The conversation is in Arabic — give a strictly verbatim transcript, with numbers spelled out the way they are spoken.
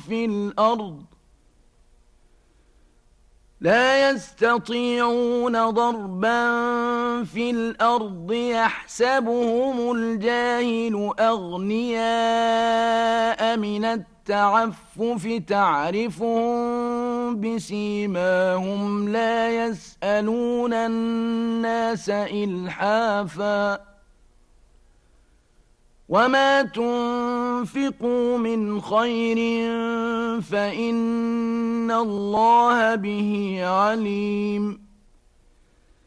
في الأرض لا يستطيعون ضربا في الأرض يحسبهم الجاهل أغنياء من التعفف تعرفهم بسيماهم لا يسألون الناس إلحافا وما تنفقوا من خير فإن الله به عليم